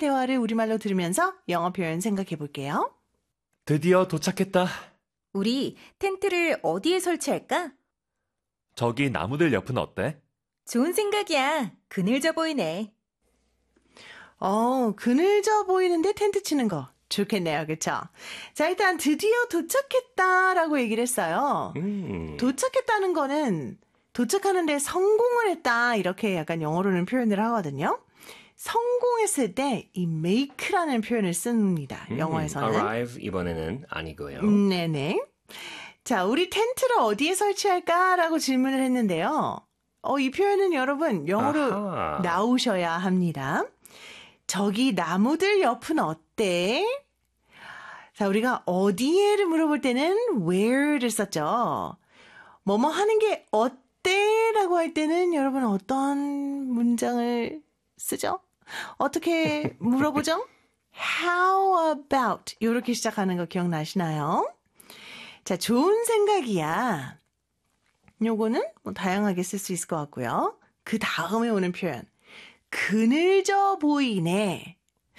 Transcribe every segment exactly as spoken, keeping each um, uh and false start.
대화를 우리말로 들으면서 영어 표현 생각해 볼게요. 드디어 도착했다. 우리 텐트를 어디에 설치할까? 저기 나무들 옆은 어때? 좋은 생각이야. 그늘져 보이네. 어, 그늘져 보이는데 텐트 치는 거 좋겠네요. 그렇죠? 자, 일단 드디어 도착했다라고 얘기를 했어요. 음. 도착했다는 거는 도착하는 데 성공을 했다 이렇게 약간 영어로는 표현을 하거든요. 성공했을 때 이 make라는 표현을 씁니다. 음, 영어에서는. arrive 이번에는 아니고요. 음, 네네. 자, 우리 텐트를 어디에 설치할까라고 질문을 했는데요. 어, 이 표현은 여러분 영어로 아하. 나오셔야 합니다. 저기 나무들 옆은 어때? 자, 우리가 어디에를 물어볼 때는 where를 썼죠. 뭐뭐 하는 게 어때? 라고 할 때는 여러분 어떤 문장을 쓰죠? 어떻게 물어보죠? How about? 이렇게 시작하는 거 기억나시나요? 자, 좋은 생각이야. 요거는 뭐 다양하게 쓸 수 있을 것 같고요. 그 다음에 오는 표현. 그늘져 보이네.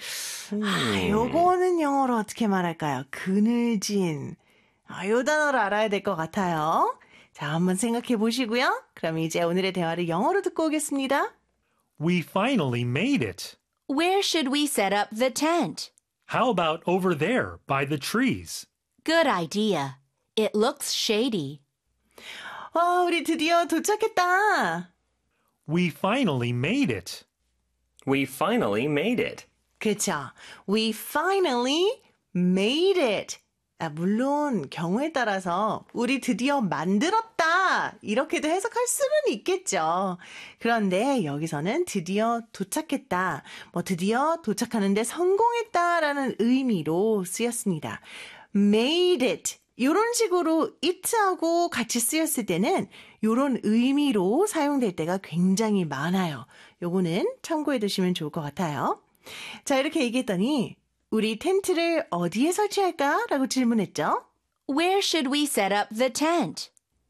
아, 요거는 영어로 어떻게 말할까요? 그늘진. 아, 요 단어를 알아야 될 것 같아요. 자, 한번 생각해 보시고요. 그럼 이제 오늘의 대화를 영어로 듣고 오겠습니다. We finally made it. Where should we set up the tent? How about over there by the trees? Good idea. It looks shady. 와, 우리 드디어 도착했다. We finally made it. We finally made it. 그렇죠. We finally made it. 아, 물론 경우에 따라서 우리 드디어 만들었다 이렇게도 해석할 수는 있겠죠. 그런데 여기서는 드디어 도착했다, 뭐 드디어 도착하는데 성공했다라는 의미로 쓰였습니다. made it 이런 식으로 it하고 같이 쓰였을 때는 이런 의미로 사용될 때가 굉장히 많아요. 요거는 참고해 두시면 좋을 것 같아요. 자, 이렇게 얘기했더니 우리 텐트를 어디에 설치할까? 라고 질문했죠. Where should we set up the tent?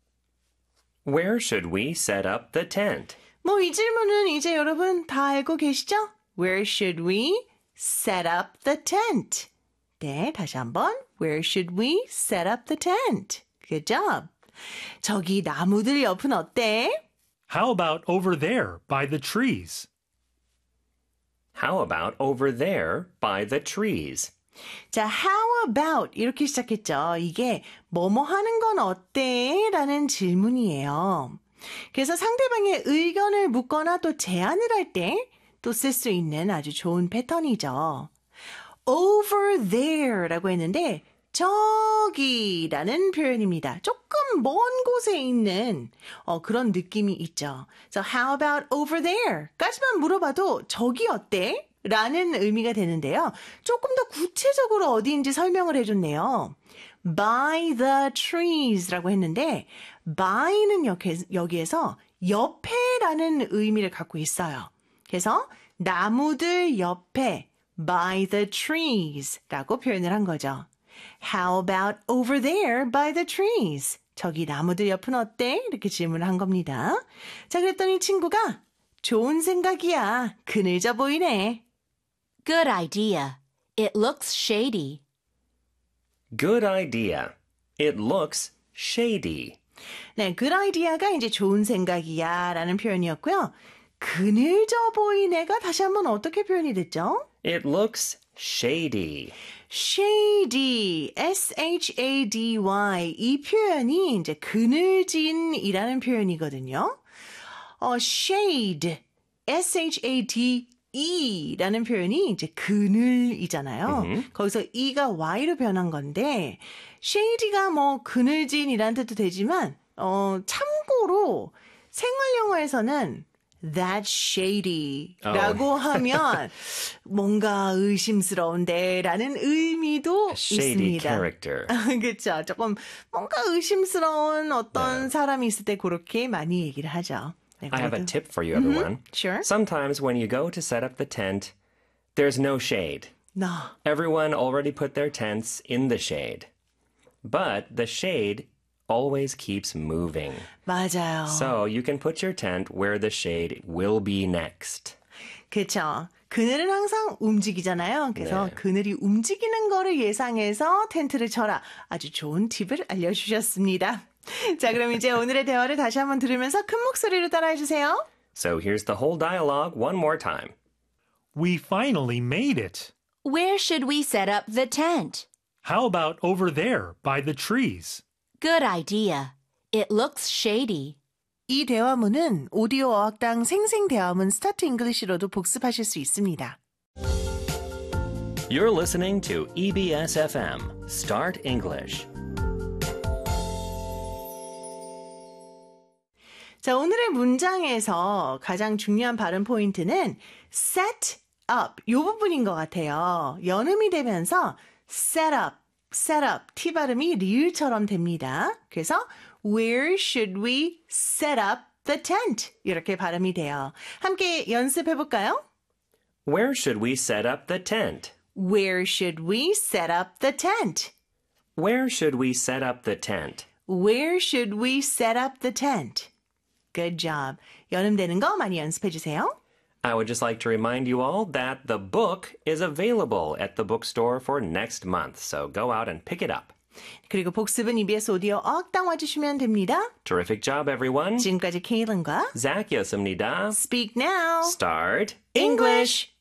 Where should we set up the tent? 뭐 이 질문은 이제 여러분 다 알고 계시죠? Where should we set up the tent? 네, 다시 한번. Where should we set up the tent? Good job. 저기 나무들 옆은 어때? How about over there by the trees? How about over there by the trees? 자, how about 이렇게 시작했죠. 이게 뭐뭐 하는 건 어때? 라는 질문이에요. 그래서 상대방의 의견을 묻거나 또 제안을 할 때 또 쓸 수 있는 아주 좋은 패턴이죠. over there 라고 했는데 저기라는 표현입니다. 조금 먼 곳에 있는 어, 그런 느낌이 있죠. So how about over there? 까지만 물어봐도 저기 어때? 라는 의미가 되는데요. 조금 더 구체적으로 어디인지 설명을 해줬네요. By the trees 라고 했는데 by는 여기, 여기에서 옆에라는 의미를 갖고 있어요. 그래서 나무들 옆에 by the trees 라고 표현을 한 거죠. How about over there by the trees? 저기 나무들 옆은 어때? 이렇게 질문을 한 겁니다. 자, 그랬더니 친구가 좋은 생각이야. 그늘져 보이네. Good idea. It looks shady. Good idea. It looks shady. 네, good idea가 이제 좋은 생각이야 라는 표현이었고요. 그늘져 보이네가 다시 한번 어떻게 표현이 됐죠? It looks shady. shady, S-H-A-D-Y 이 표현이 이제 그늘진이라는 표현이거든요. 어, shade, S-H-A-D-E라는 표현이 이제 그늘이잖아요. 음. 거기서 E가 Y로 변한 건데 shady가 뭐 그늘진이라는 뜻도 되지만 어, 참고로 생활 영어에서는 That's shady 라고 Oh. 하면 뭔가 의심스러운데 라는 의미도 Shady 있습니다. character. 그렇죠. 조금 뭔가 의심스러운 어떤 네. 사람이 있을 때 그렇게 많이 얘기를 하죠. 네, I have a 그래도- tip for you, everyone. Sure. Sometimes when you go to set up the tent, there's no shade. No. Everyone already put their tents in the shade. But the shade always keeps moving. 맞아요. So you can put your tent where the shade will be next. 그렇죠. 그늘은 항상 움직이잖아요. 그래서 네. 그늘이 움직이는 거를 예상해서 텐트를 쳐라. 아주 좋은 팁을 알려주셨습니다. 자, 그럼 이제 오늘의 대화를 다시 한번 들으면서 큰 목소리로 따라해 주세요. So here's the whole dialogue one more time. We finally made it. Where should we set up the tent? How about over there by the trees? Good idea. It looks shady. 이 대화문은 오디오 어학당 생생대화문 스타트 잉글리시로도 복습하실 수 있습니다. You're listening to E B S F M, Start English. 자, 오늘의 문장에서 가장 중요한 발음 포인트는 set up 이 부분인 것 같아요. 연음이 되면서 set up, set up T 발음이 리을처럼 됩니다. 그래서 Where should we set up the tent? 이렇게 발음이 돼요. 함께 연습해 볼까요? Where should we set up the tent? Where should we set up the tent? Where should we set up the tent? Where should we set up the tent? Good job. 연음되는 거 많이 연습해 주세요. I would just like to remind you all that the book is available at the bookstore for next month, so go out and pick it up. 그리고 복습은 이비에스 오디오 어학당 와주시면 됩니다. Terrific job, everyone. 지금까지 케일런과 Zach였습니다. Speak Now. Start English.